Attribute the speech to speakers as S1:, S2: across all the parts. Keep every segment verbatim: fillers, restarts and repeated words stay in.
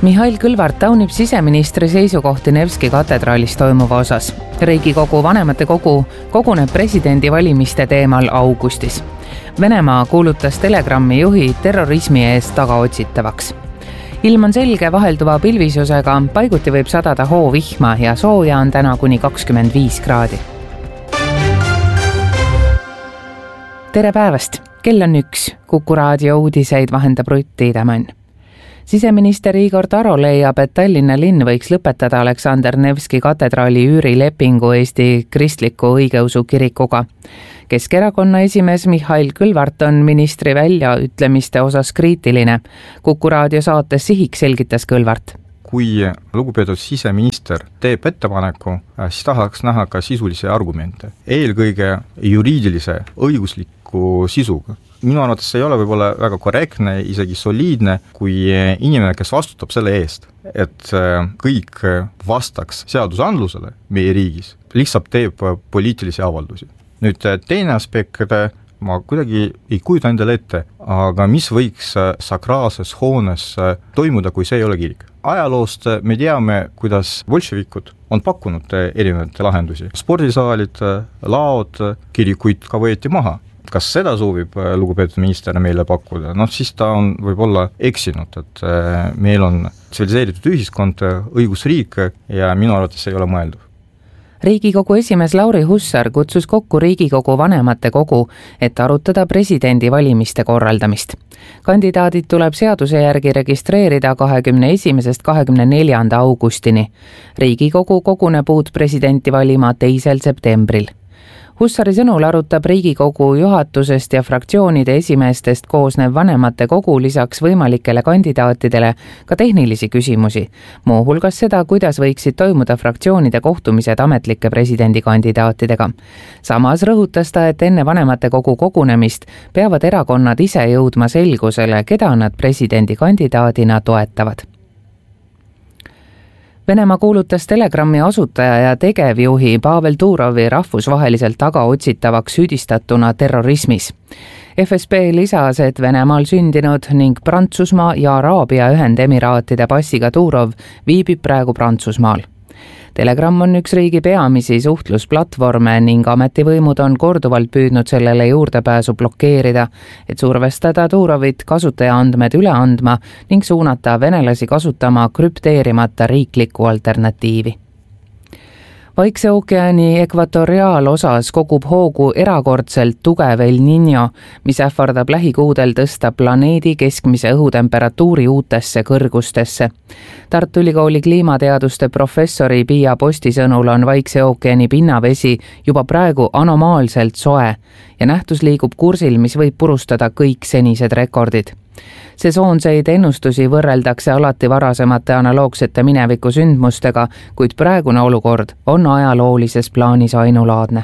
S1: Mihhail Kõlvart taunib siseministri seisukohti Nevski katedraalis toimuva osas. Riigikogu vanematekogu koguneb presidendivalimiste teemal augustis. Venemaa kuulutas Telegrami juhi terrorismi eest tagaotsitavaks. Ilm on selge vahelduva pilvisusega, paiguti võib sadada hoovihma ja sooja on täna kuni kakskümmend viis kraadi. Tere päevast! Kell on üks. Kuku raadio uudiseid vahendab Rutt Tiidemann. Siseminister Igor Taro leiab, et Tallinna linn võiks lõpetada Aleksander Nevski katedraali üürilepingu Eesti kristliku õigeusu kirikuga. Keskerakonna esimees Mihhail Kõlvart on ministri väljaütlemiste osas kriitiline. Kuku raadio saates Sihik selgitas Kõlvart.
S2: Kui lugupeetud siseminister teeb ettepaneku, siis tahaks näha ka sisulisi argumente. Eelkõige juriidilise, õigusliku sisuga. Minu arvates ei ole võib-olla väga korrektne, isegi soliidne, kui inimene, kes vastutab selle eest, et kõik vastaks seadusandlusele meie riigis, lihtsalt teeb poliitilisi avaldusi. Nüüd teine aspekt, ma kuidagi ei kujuta endale ette, aga mis võiks sakraalses hoones toimuda, kui see ei ole kirik. Ajaloost me teame, kuidas bolševikud on pakkunud erinevaid lahendusi. Spordisaalid, laod, kirikuid ka võeti maha. Kas seda soovib lugupeetud minister meile pakkuda? No siis ta on võib-olla eksinud, et meil on tsiviliseeritud ühiskond, õigusriik ja minu arvates ei ole mõelduv.
S1: Riigikogu esimees Lauri Hussar kutsus kokku Riigikogu vanematekogu, et arutada presidendivalimiste korraldamist. Kandidaadid tuleb seaduse järgi registreerida kahekümne esimesest kahekümne neljanda augustini. Riigikogu koguneb uut presidenti valima teisel septembril. Hussari sõnul arutab Riigikogu juhatusest ja fraktsioonide esimeestest koosnev vanematekogu lisaks võimalikele kandidaatidele ka tehnilisi küsimusi, muuhulgas seda, kuidas võiksid toimuda fraktsioonide kohtumised ametlike presidendikandidaatidega. Samas rõhutas ta, et enne vanematekogu kogunemist peavad erakonnad ise jõudma selgusele, keda nad presidendikandidaadina toetavad. Venemaa kuulutas Telegrami asutaja ja tegevjuhi Pavel Turovi rahvusvaheliselt tagaotsitavaks süüdistatuna terrorismis. F S B lisas, et Venemaal sündinud ning Prantsusmaa ja Araabia Ühendemiraatide passiga Turov viibib praegu Prantsusmaal. Telegram on üks riigi peamisi suhtlusplatvorme ning ametivõimud on korduvalt püüdnud sellele juurdepääsu blokeerida, et survestada Turovit kasutaja andmed üle andma ning suunata venelasi kasutama krüpteerimata riiklikku alternatiivi. Vaikse ookeani ekvatoriaalosas kogub hoogu erakordselt tugev El Niño, mis ähvardab lähikuudel tõsta planeedi keskmise õhutemperatuuri uutesse kõrgustesse. Tartu Ülikooli kliimateaduste professori Pia Posti sõnul on Vaikse ookeani pinnavesi juba praegu anomaalselt soe ja nähtus liigub kursil, mis võib purustada kõik senised rekordid. Sesoonseid ennustusi võrreldakse alati varasemate analoogsete mineviku sündmustega, kuid praegune olukord on ajaloolises plaanis ainulaadne.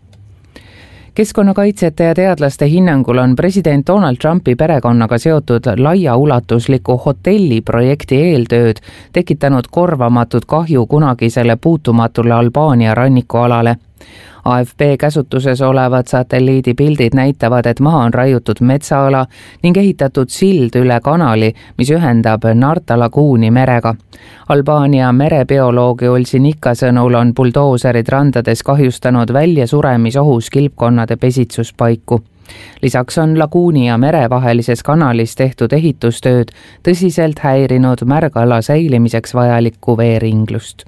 S1: Keskkonnakaitsjate ja teadlaste hinnangul on president Donald Trumpi perekonnaga seotud laiaulatusliku hotelliprojekti eeltööd tekitanud korvamatut kahju kunagisele puutumatule Albaania rannikualale. A F P käsutuses olevad satelliidipildid näitavad, et maha on raiutud metsaala ning ehitatud sild üle kanali, mis ühendab Narta laguuni merega. Albaania merebioloogi Olsinika sõnul on buldooserid randades kahjustanud väljasuremisohus kilpkonnade pesitsuspaiku. Lisaks on laguuni ja mere vahelises kanalis tehtud ehitustööd tõsiselt häirinud märgala säilimiseks vajalikku veeringlust.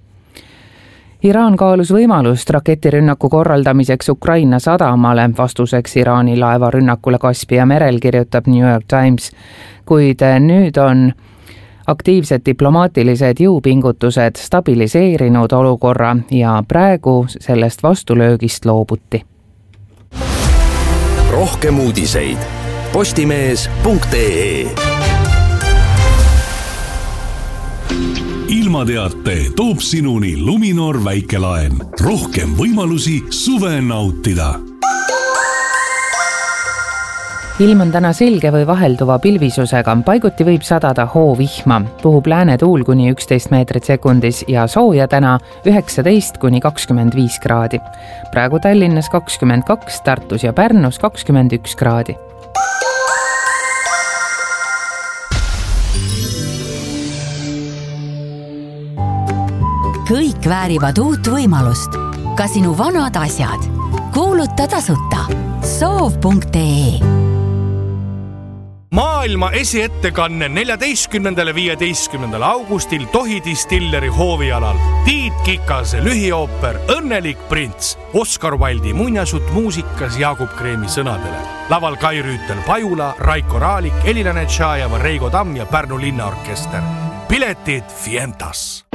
S1: Iraan kaalus võimalust raketirünnaku korraldamiseks Ukraina sadamale vastuseks Iraani laevarünnakule Kaspia merel, kirjutab New York Times, kuid nüüd on aktiivsed diplomaatilised jõupingutused stabiliseerinud olukorra ja praegu sellest vastulöögist loobuti.
S3: Rohkem uudiseid postimees punkt ee. Ilmateate toob sinuni Luminor väikelaen. Rohkem võimalusi suve nautida.
S1: Ilm on täna selge või vahelduva pilvisusega. Paiguti võib sadada hoovihma. Puhub lääne tuul kuni üksteist meetrit sekundis ja sooja täna üheksateist kuni kakskümmend viis kraadi. Praegu Tallinnas kakskümmend kaks, Tartus ja Pärnus kakskümmend üks kraadi.
S4: kõik väärivad uut võimalust. Ka sinu vanad asjad. Kuuluta tasuta. soov punkt ee
S5: Maailma esiettekanne neljateistkümnendal ja viieteistkümnendal augustil Tohi Distilleri hoovialal. Tiit Kikase lühiooper Õnnelik prints. Oscar Wilde'i muinasjutt muusikas Jaagup Kreemi sõnadele. Laval Kai Rüütel Pajula, Raiko Raalik, Elina Netšajeva, Reigo Tamm ja Pärnu linnaorkester. Piletid Fientas.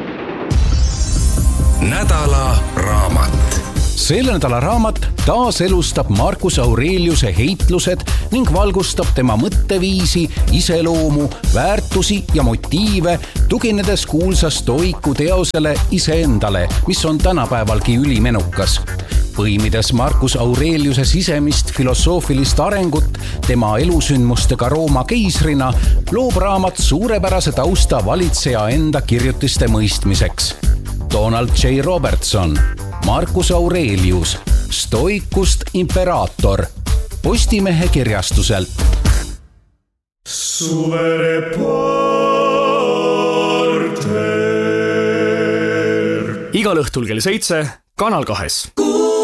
S3: Nädala raamat.
S6: Selle nädala raamat taaselustab Marcus Aureliuse heitlused ning valgustab tema mõtteviisi, iseloomu, väärtusi ja motiive, tuginedes kuulsa stoiku teosele iseendale, mis on tänapäevalgi ülimenukas. Põimides Marcus Aureliuse sisemist filosoofilist arengut tema elusündmustega Rooma keisrina, loob raamat suurepärase tausta valitseja enda kirjutiste mõistmiseks. Donald J. Robertson, Marcus Aurelius, Stoikust imperaator, Postimehe kirjastuselt.
S7: Suvereporter. Igal õhtul kell seitse Kanal kahes.